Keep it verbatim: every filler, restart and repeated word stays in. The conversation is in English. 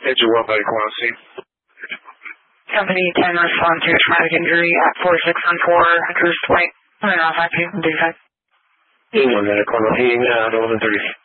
Edge of what medical on scene? Company ten respond to traumatic injury at four six one four Cruz Point. I don't know if I can do that. One medical on scene at eleven thirty.